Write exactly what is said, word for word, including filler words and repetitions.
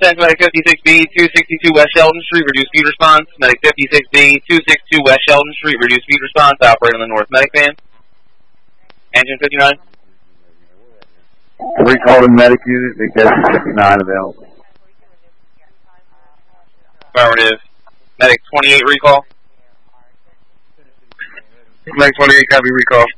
attention, Medic fifty-six B, two sixty-two West Sheldon Street, reduced speed response. Medic fifty-six B, two sixty-two West Sheldon Street, reduced speed response. Operate on the North Medic van. Engine fifty-nine. Recall the medic unit, Big Desert fifty-nine available. Affirmative. Medic twenty-eight recall. Medic twenty-eight, copy recall.